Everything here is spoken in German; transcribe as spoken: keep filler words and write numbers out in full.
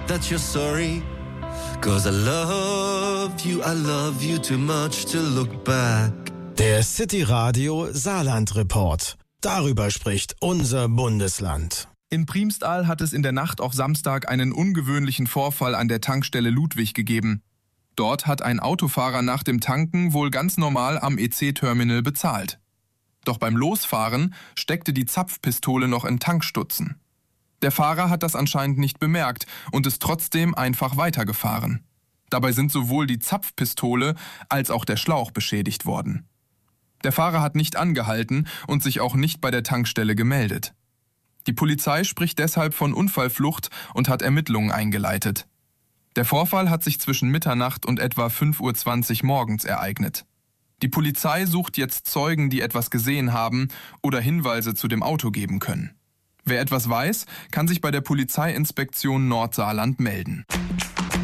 that you're sorry. Cause I love you, I love you too much to look back. Der City Radio Saarland Report. Darüber spricht unser Bundesland. In Priemstal hat es in der Nacht auf Samstag einen ungewöhnlichen Vorfall an der Tankstelle Ludwig gegeben. Dort hat ein Autofahrer nach dem Tanken wohl ganz normal am E C-Terminal bezahlt. Doch beim Losfahren steckte die Zapfpistole noch in Tankstutzen. Der Fahrer hat das anscheinend nicht bemerkt und ist trotzdem einfach weitergefahren. Dabei sind sowohl die Zapfpistole als auch der Schlauch beschädigt worden. Der Fahrer hat nicht angehalten und sich auch nicht bei der Tankstelle gemeldet. Die Polizei spricht deshalb von Unfallflucht und hat Ermittlungen eingeleitet. Der Vorfall hat sich zwischen Mitternacht und etwa fünf Uhr zwanzig morgens ereignet. Die Polizei sucht jetzt Zeugen, die etwas gesehen haben oder Hinweise zu dem Auto geben können. Wer etwas weiß, kann sich bei der Polizeiinspektion Nordsaarland melden.